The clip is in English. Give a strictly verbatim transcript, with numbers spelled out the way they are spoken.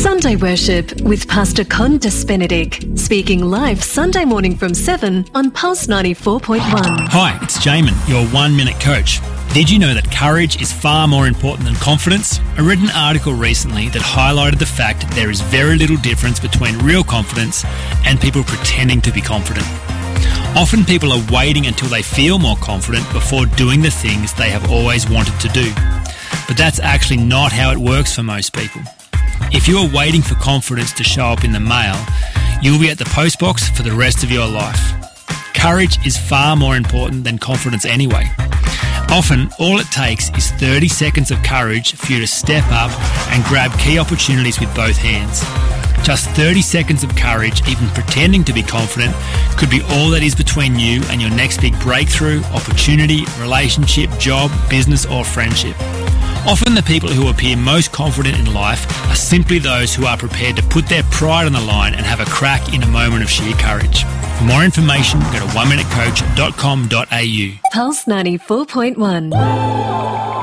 Sunday Worship with Pastor Con Despenedict, speaking live Sunday morning from seven on Pulse ninety-four point one. Hi, it's Jamin, your one-minute coach. Did you know that courage is far more important than confidence? I read an article recently that highlighted the fact that there is very little difference between real confidence and people pretending to be confident. Often people are waiting until they feel more confident before doing the things they have always wanted to do. But that's actually not how it works for most people. If you are waiting for confidence to show up in the mail, you'll be at the postbox for the rest of your life. Courage is far more important than confidence anyway. Often, all it takes is thirty seconds of courage for you to step up and grab key opportunities with both hands. Just thirty seconds of courage, even pretending to be confident, could be all that is between you and your next big breakthrough, opportunity, relationship, job, business, or friendship. Often the people who appear most confident in life are simply those who are prepared to put their pride on the line and have a crack in a moment of sheer courage. For more information, go to one minute coach dot com dot a u. Pulse ninety-four point one.